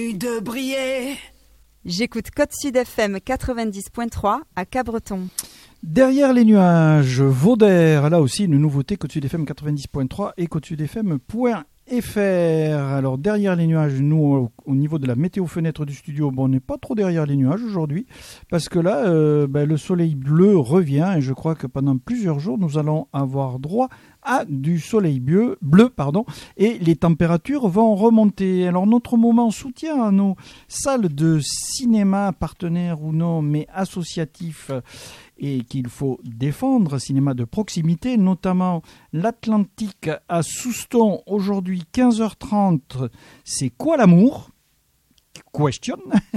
De briller. J'écoute Côte Sud FM 90.3 à Cabreton. Derrière les nuages, Vaudère, là aussi une nouveauté, Côte Sud FM 90.3 et Côte Sud FM.fr. Alors derrière les nuages, nous au niveau de la météo fenêtre du studio, on n'est pas trop derrière les nuages aujourd'hui parce que là le soleil bleu revient et je crois que pendant plusieurs jours nous allons avoir droit à du soleil bleu, et les températures vont remonter. Alors notre moment soutien à nos salles de cinéma, partenaires ou non, mais associatifs, et qu'il faut défendre, cinéma de proximité, notamment l'Atlantique à Souston, aujourd'hui 15h30, c'est quoi l'amour ? Question.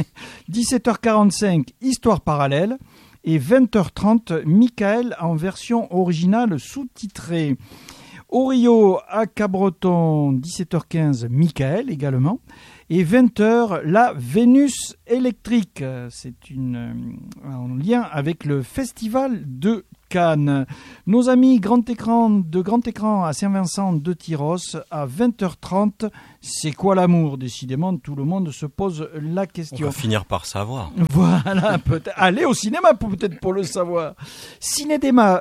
17h45, histoire parallèle. Et 20h30, Michael en version originale sous-titrée. Au Rio, à Cabreton, 17h15, Michael également. Et 20h, la Vénus électrique. C'est en lien avec le Festival de Cannes. Nos amis de Grand Écran à Saint-Vincent de Tyros, à 20h30. C'est quoi l'amour ? Décidément, tout le monde se pose la question. On va finir par savoir. Voilà, peut-être. Allez au cinéma peut-être pour le savoir. Ciné-débat,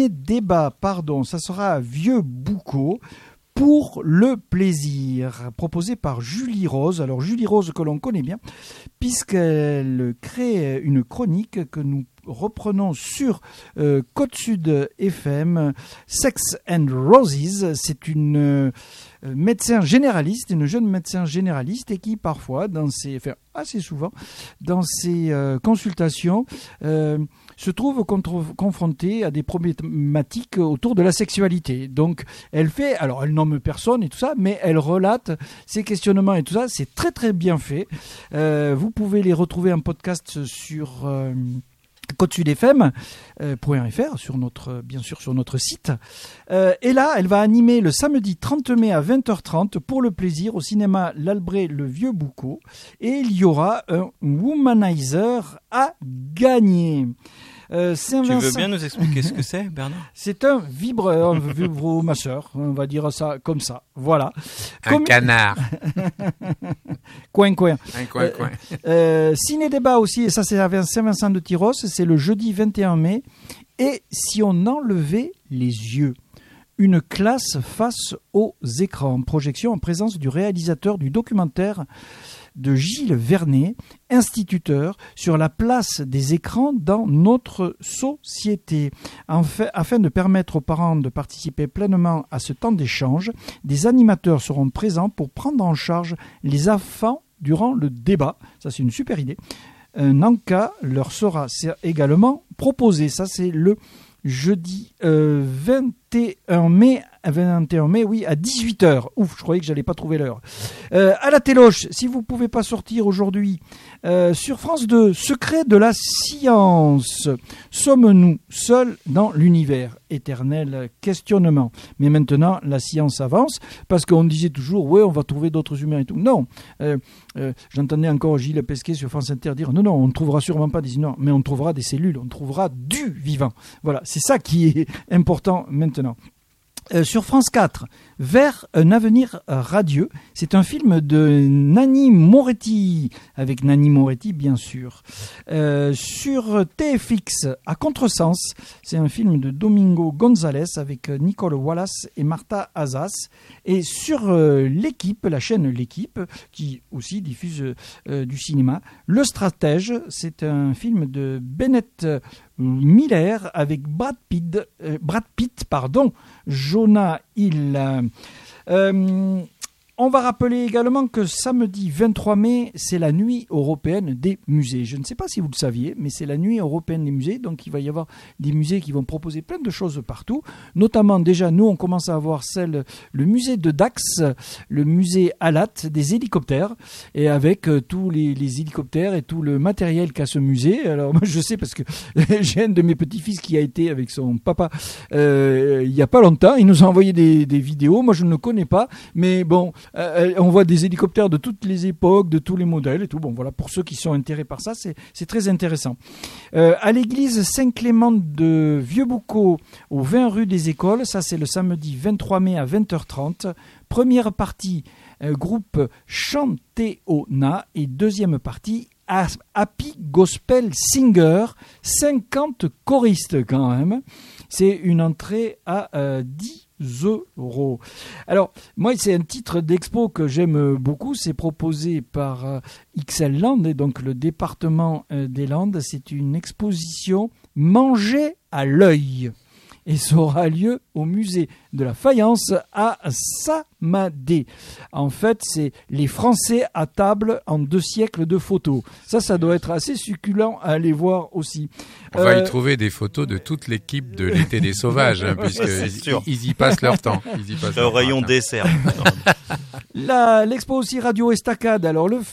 ça sera à Vieux-Boucau. Pour le plaisir, proposé par Julie Rose. Alors Julie Rose que l'on connaît bien, puisqu'elle crée une chronique que nous reprenons sur Côte Sud FM, Sex and Roses. C'est une médecin généraliste, une jeune médecin généraliste, et qui parfois, assez souvent, dans ses consultations, se trouve confrontée à des problématiques autour de la sexualité. Donc, elle nomme personne et tout ça, mais elle relate ses questionnements et tout ça. C'est très très bien fait. Vous pouvez les retrouver en podcast sur côtesudfm.fr, bien sûr sur notre site. Et là, elle va animer le samedi 30 mai à 20h30 pour le plaisir au cinéma L'Albret le Vieux-Boucau. Et il y aura un womanizer à gagner. Tu veux bien nous expliquer ce que c'est, Bernard ? C'est un vibromasseur, on va dire ça comme ça. Voilà. Canard. Coin. Un coin. Ciné-débat aussi, et ça c'est à Saint-Vincent de Tyros, c'est le jeudi 21 mai. Et si on enlevait les yeux ? Une classe face aux écrans. Projection en présence du réalisateur du documentaire de Gilles Vernet, instituteur, sur la place des écrans dans notre société. Afin de permettre aux parents de participer pleinement à ce temps d'échange, des animateurs seront présents pour prendre en charge les enfants durant le débat. Ça, c'est une super idée. Un encas leur sera également proposé. Ça, c'est le jeudi 21 mai, oui, à 18h. Ouf, je croyais que j'allais pas trouver l'heure. À la téloche, si vous pouvez pas sortir aujourd'hui, sur France 2, Secret de la science. Sommes-nous seuls dans l'univers ? Éternel questionnement. Mais maintenant, la science avance, parce qu'on disait toujours, ouais, on va trouver d'autres humains et tout. Non. J'entendais encore Gilles Pesquet sur France Inter dire, non, on ne trouvera sûrement pas des humains, mais on trouvera des cellules, on trouvera du vivant. Voilà, c'est ça qui est important maintenant. Sur France 4, Vers un avenir radieux, c'est un film de Nanni Moretti, avec Nanni Moretti bien sûr. Sur TFX, À Contresens, c'est un film de Domingo González avec Nicole Wallace et Martha Azas. Et sur L'Équipe, la chaîne L'Équipe, qui aussi diffuse du cinéma, Le Stratège, c'est un film de Bennett Miller avec Brad Pitt, Jonah Hill. On va rappeler également que samedi 23 mai, c'est la nuit européenne des musées. Je ne sais pas si vous le saviez, mais c'est la nuit européenne des musées. Donc, il va y avoir des musées qui vont proposer plein de choses partout. Notamment, déjà, nous, on commence à avoir le musée de Dax, le musée Alat des hélicoptères, et avec tous les hélicoptères et tout le matériel qu'a ce musée. Alors, moi, je sais parce que j'ai un de mes petits-fils qui a été avec son papa il n'y a pas longtemps. Il nous a envoyé des vidéos. Moi, je ne le connais pas, mais bon... on voit des hélicoptères de toutes les époques, de tous les modèles et tout. Bon, voilà, pour ceux qui sont intéressés par ça, c'est très intéressant. À l'église Saint-Clément de Vieux-Boucau, au 20 rue des Écoles, ça c'est le samedi 23 mai à 20h30. Première partie groupe Chanteona et deuxième partie Happy Gospel Singer, 50 choristes quand même. C'est une entrée à 10 €. Alors, moi, c'est un titre d'expo que j'aime beaucoup. C'est proposé par XL Land, et donc le département des Landes. C'est une exposition Manger à l'œil. Et ça aura lieu au musée de la faïence à Samadé. En fait, c'est les Français à table en 2 siècles de photos. Ça doit être assez succulent à aller voir aussi. On va y trouver des photos de toute l'équipe de l'été des sauvages, puisqu'ils y passent leur temps. Le rayon dessert. L'expo aussi Radio Estacade. Alors le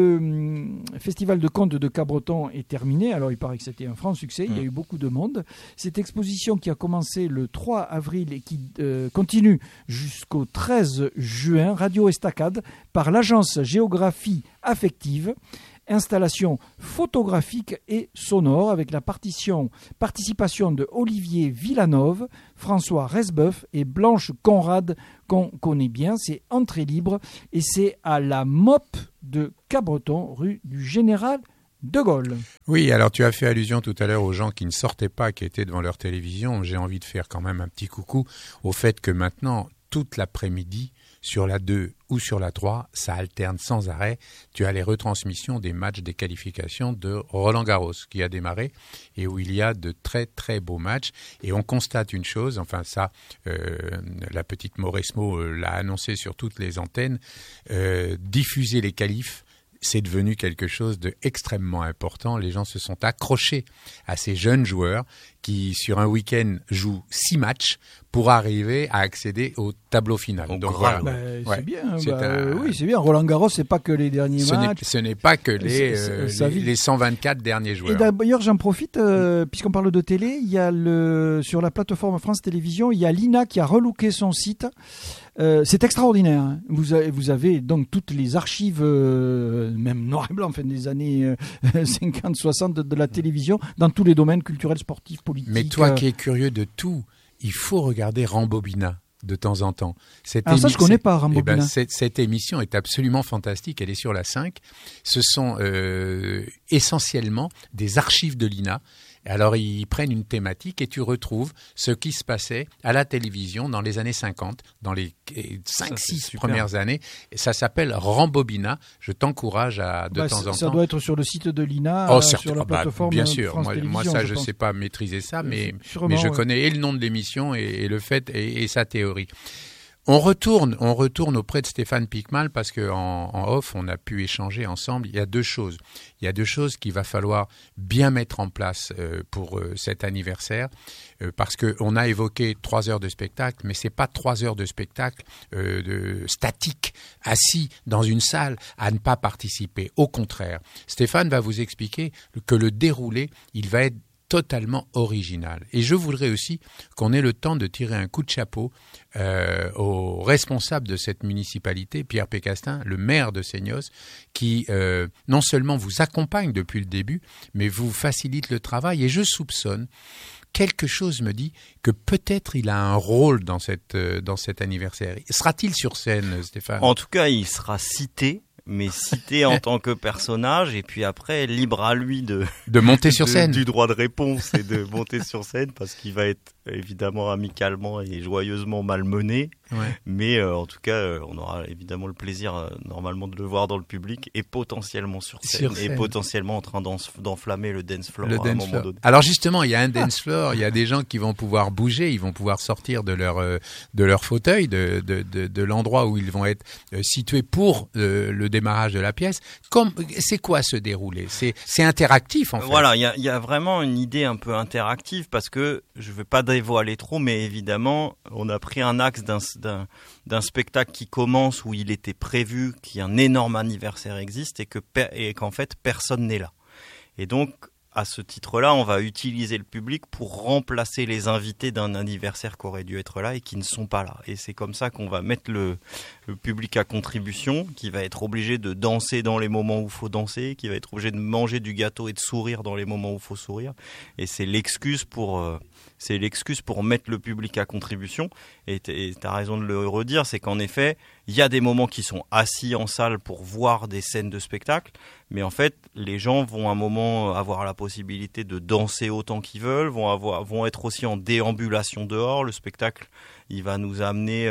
festival de contes de Cabreton est terminé. Alors il paraît que c'était un franc succès. Il y a eu beaucoup de monde. Cette exposition qui a commencé le 3 avril et qui continue jusqu'au 13 juin. Radio Estacade par l'agence Géographie Affective. Installation photographique et sonore avec la participation de Olivier Villanove, François Resbeuf et Blanche Conrad qu'on connaît bien. C'est entrée libre et c'est à la MOP de Cabreton, rue du Général de Gaulle. Oui, alors tu as fait allusion tout à l'heure aux gens qui ne sortaient pas, qui étaient devant leur télévision. J'ai envie de faire quand même un petit coucou au fait que maintenant, toute l'après-midi, sur la 2 ou sur la 3, ça alterne sans arrêt. Tu as les retransmissions des matchs des qualifications de Roland-Garros qui a démarré et où il y a de très très beaux matchs. Et on constate une chose, enfin ça, la petite Mauresmo l'a annoncé sur toutes les antennes, diffuser les qualifs, c'est devenu quelque chose d'extrêmement important. Les gens se sont accrochés à ces jeunes joueurs qui, sur un week-end, jouent 6 matchs pour arriver à accéder au tableau final. Donc voilà. C'est bien. Oui, c'est bien. Roland-Garros, c'est pas que les derniers matchs. Ce n'est pas que les 124 derniers joueurs. Et d'ailleurs, j'en profite, puisqu'on parle de télé, il y a sur la plateforme France Télévisions, il y a l'INA qui a relooké son site. C'est extraordinaire. Hein. Vous avez donc toutes les archives, même noir et blanc, des années 50-60 de la télévision, dans tous les domaines culturels, sportifs, politiques. Mais toi qui es curieux de tout, il faut regarder Rambobina de temps en temps. Alors ça, je ne connais pas Rambobina. Cette émission est absolument fantastique. Elle est sur la 5. Ce sont essentiellement des archives de l'INA. Alors, ils prennent une thématique et tu retrouves ce qui se passait à la télévision dans les années 50, dans les 5-6 premières années. Et ça s'appelle Rambobina. Je t'encourage de temps en temps. Ça doit être sur le site de l'INA, sur la plateforme bien sûr. France Télévisions. Moi, ça, je ne sais pas maîtriser ça, mais je connais et le nom de l'émission et le fait et sa théorie. On retourne auprès de Stéphane Piquemal parce qu'en off, on a pu échanger ensemble. Il y a 2 choses. Il y a 2 choses qu'il va falloir bien mettre en place pour cet anniversaire parce qu'on a évoqué 3 heures de spectacle, mais ce n'est pas 3 heures de spectacle statique, assis dans une salle à ne pas participer. Au contraire, Stéphane va vous expliquer que le déroulé, il va être totalement original. Et je voudrais aussi qu'on ait le temps de tirer un coup de chapeau au responsable de cette municipalité, Pierre Pécastin, le maire de Seignos, qui non seulement vous accompagne depuis le début, mais vous facilite le travail. Et je soupçonne, quelque chose me dit que peut-être il a un rôle dans cet anniversaire. Sera-t-il sur scène, Stéphane ? En tout cas, il sera cité. Mais cité en tant que personnage, et puis après, libre à lui de monter sur scène. Du droit de réponse et de monter sur scène, parce qu'il va être évidemment amicalement et joyeusement malmené. Ouais. Mais en tout cas, on aura évidemment le plaisir normalement de le voir dans le public et potentiellement sur scène. Et potentiellement en train d'enflammer le dance floor à un moment donné. Alors justement, il y a un dance floor, il y a des gens qui vont pouvoir bouger, ils vont pouvoir sortir de leur fauteuil, de l'endroit où ils vont être situés pour le démarrage de la pièce. C'est quoi ce déroulé ? C'est interactif en fait. Voilà, il y a vraiment une idée un peu interactive parce que je ne veux pas dévoiler trop, mais évidemment, on a pris un axe d'un spectacle qui commence où il était prévu qu'un énorme anniversaire existe et qu'en fait personne n'est là. Et donc à ce titre-là, on va utiliser le public pour remplacer les invités d'un anniversaire qui aurait dû être là et qui ne sont pas là. Et c'est comme ça qu'on va mettre le public à contribution, qui va être obligé de danser dans les moments où il faut danser, qui va être obligé de manger du gâteau et de sourire dans les moments où il faut sourire. Et c'est l'excuse pour mettre le public à contribution. Et tu as raison de le redire, c'est qu'en effet, il y a des moments qui sont assis en salle pour voir des scènes de spectacle, mais en fait, les gens vont à un moment avoir la possibilité de danser autant qu'ils veulent, vont être aussi en déambulation dehors. Le spectacle, il va nous amener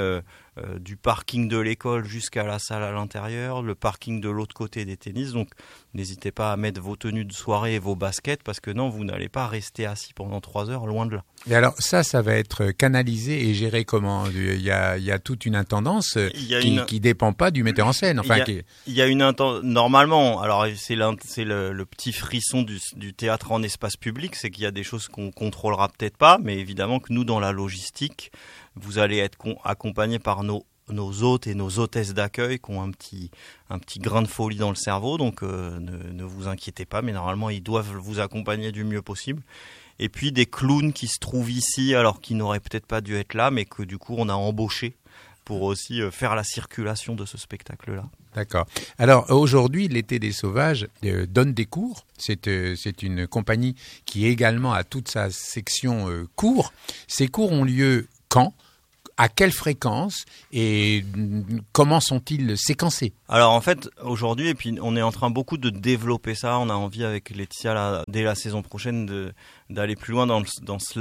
du parking de l'école jusqu'à la salle à l'intérieur, le parking de l'autre côté des tennis. Donc, n'hésitez pas à mettre vos tenues de soirée et vos baskets, parce que non, vous n'allez pas rester assis pendant 3 heures, loin de là. Et alors, ça va être canalisé et géré comment ? Il y a toute une intendance qui dépend pas du metteur en scène. Enfin, il y a une intendance. Normalement, alors c'est le petit frisson du théâtre en espace public, c'est qu'il y a des choses qu'on contrôlera peut-être pas, mais évidemment que nous, dans la logistique, vous allez être accompagné par nos hôtes et nos hôtesses d'accueil qui ont un petit grain de folie dans le cerveau, donc ne vous inquiétez pas, mais normalement ils doivent vous accompagner du mieux possible. Et puis des clowns qui se trouvent ici alors qu'ils n'auraient peut-être pas dû être là, mais que du coup on a embauché pour aussi faire la circulation de ce spectacle-là. D'accord. Alors aujourd'hui, l'Été des Sauvages donne des cours. C'est une compagnie qui également a toute sa section cours. Ces cours ont lieu quand ? À quelle fréquence et comment sont-ils séquencés ? Alors en fait, aujourd'hui, et puis on est en train beaucoup de développer ça, on a envie avec Laetitia, dès la saison prochaine, d'aller plus loin dans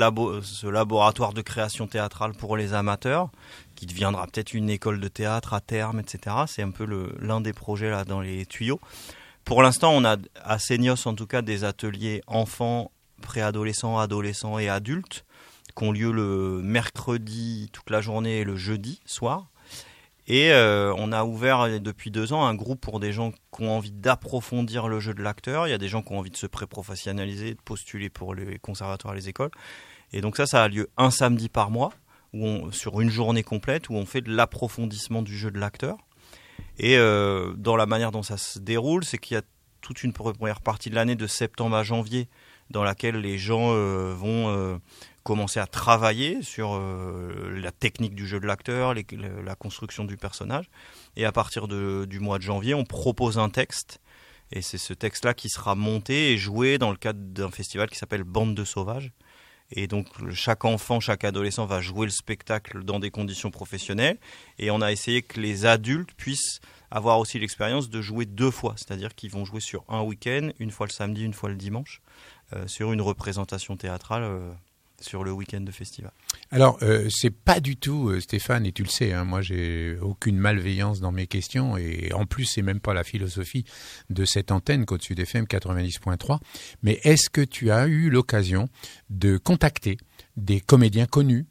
ce laboratoire de création théâtrale pour les amateurs, qui deviendra peut-être une école de théâtre à terme, etc. C'est un peu l'un des projets là dans les tuyaux. Pour l'instant, on a à Seignos en tout cas des ateliers enfants, préadolescents, adolescents et adultes, qui ont lieu le mercredi toute la journée et le jeudi soir. Et on a ouvert depuis 2 ans un groupe pour des gens qui ont envie d'approfondir le jeu de l'acteur. Il y a des gens qui ont envie de se pré-professionnaliser, de postuler pour les conservatoires et les écoles. Et donc ça a lieu un samedi par mois, sur une journée complète, où on fait de l'approfondissement du jeu de l'acteur. Et dans la manière dont ça se déroule, c'est qu'il y a toute une première partie de l'année de septembre à janvier dans laquelle les gens vont commencer à travailler sur la technique du jeu de l'acteur, la construction du personnage. Et à partir du mois de janvier, on propose un texte. Et c'est ce texte-là qui sera monté et joué dans le cadre d'un festival qui s'appelle Bande de Sauvages. Et donc chaque enfant, chaque adolescent va jouer le spectacle dans des conditions professionnelles. Et on a essayé que les adultes puissent avoir aussi l'expérience de jouer 2 fois. C'est-à-dire qu'ils vont jouer sur un week-end, une fois le samedi, une fois le dimanche, sur une représentation théâtrale sur le week-end de festival. Alors, c'est pas du tout, Stéphane, et tu le sais, hein, moi j'ai aucune malveillance dans mes questions, et en plus c'est même pas la philosophie de cette antenne Côte Sud FM 90.3, mais est-ce que tu as eu l'occasion de contacter des comédiens connus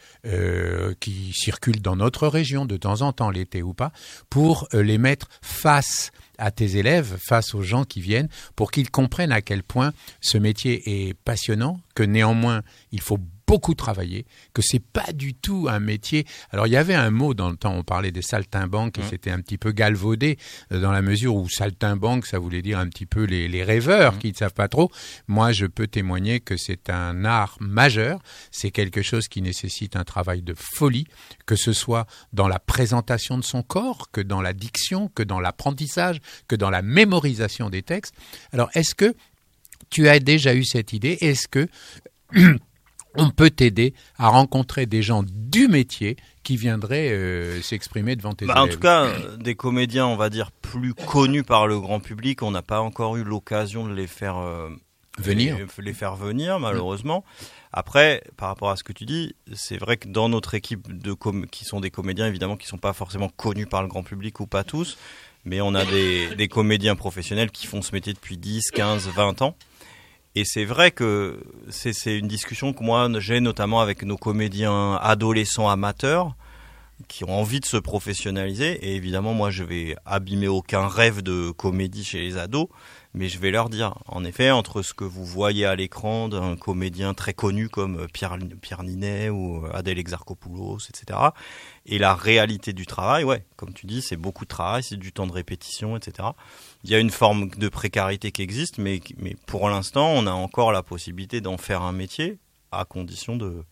qui circulent dans notre région de temps en temps, l'été ou pas, pour les mettre face à tes élèves, face aux gens qui viennent, pour qu'ils comprennent à quel point ce métier est passionnant, que néanmoins il faut beaucoup travailler, que c'est pas du tout un métier. Alors il y avait un mot dans le temps, on parlait des saltimbanques et c'était un petit peu galvaudé dans la mesure où saltimbanque, ça voulait dire un petit peu les rêveurs qui ne savent pas trop. Moi, je peux témoigner que c'est un art majeur, c'est quelque chose qui nécessite un travail de folie, que ce soit dans la présentation de son corps, que dans la diction, que dans l'apprentissage, que dans la mémorisation des textes. Alors, est-ce que tu as déjà eu cette idée ? Est-ce que on peut t'aider à rencontrer des gens du métier qui viendraient s'exprimer devant tes élèves ? En tout cas, des comédiens, on va dire, plus connus par le grand public, on n'a pas encore eu l'occasion de les faire venir, malheureusement. Après, par rapport à ce que tu dis, c'est vrai que dans notre équipe qui sont des comédiens, évidemment, qui ne sont pas forcément connus par le grand public ou pas tous, mais on a des comédiens professionnels qui font ce métier depuis 10, 15, 20 ans. Et c'est vrai que c'est une discussion que moi j'ai notamment avec nos comédiens adolescents amateurs qui ont envie de se professionnaliser. Et évidemment, moi, je vais abîmer aucun rêve de comédie chez les ados, mais je vais leur dire, en effet, entre ce que vous voyez à l'écran d'un comédien très connu comme Pierre Ninet ou Adèle Exarchopoulos, etc., et la réalité du travail, ouais, comme tu dis, c'est beaucoup de travail, c'est du temps de répétition, etc. Il y a une forme de précarité qui existe, mais pour l'instant, on a encore la possibilité d'en faire un métier, à condition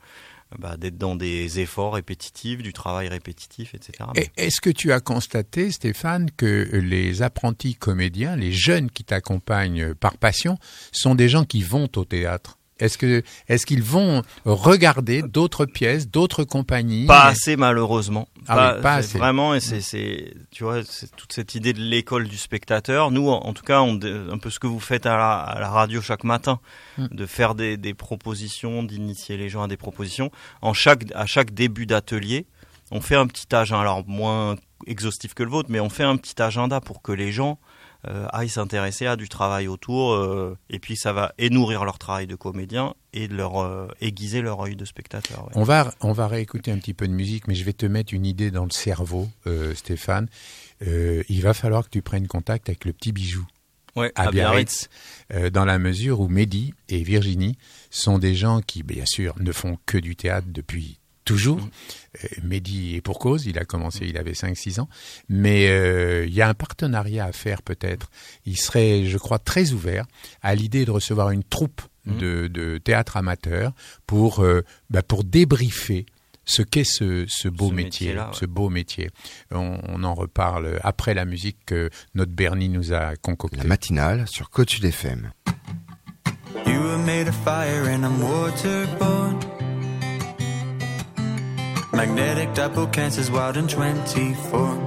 d'être dans des efforts répétitifs, du travail répétitif, etc. Est-ce que tu as constaté, Stéphane, que les apprentis comédiens, les jeunes qui t'accompagnent par passion, sont des gens qui vont au théâtre ? Est-ce qu'ils vont regarder d'autres pièces, d'autres compagnies ? Pas assez, malheureusement. Pas assez. Vraiment, et c'est tu vois, c'est toute cette idée de l'école du spectateur. Nous, en tout cas, un peu ce que vous faites à la radio chaque matin, de faire des propositions, d'initier les gens à des propositions. À chaque début d'atelier, on fait un petit agenda, alors moins exhaustif que le vôtre, mais on fait un petit agenda pour que les gens aillent s'intéresser à du travail autour, et puis ça va nourrir leur travail de comédien et leur aiguiser leur œil de spectateur. Ouais. On va réécouter un petit peu de musique, mais je vais te mettre une idée dans le cerveau, Stéphane. Il va falloir que tu prennes contact avec le petit bijou. Ouais, à Biarritz, dans la mesure où Mehdi et Virginie sont des gens qui, bien sûr, ne font que du théâtre depuis toujours. Mehdi est pour cause, il a commencé, il avait 5-6 ans, mais il y a un partenariat à faire peut-être. Il serait, je crois, très ouvert à l'idée de recevoir une troupe de théâtre amateur pour débriefer ce qu'est ce beau métier, ce beau métier. On en reparle après la musique que notre Bernie nous a concoctée. La matinale sur Côte Sud FM. You were made of fire and I'm waterborne. Magnetic double cancers wild and 24.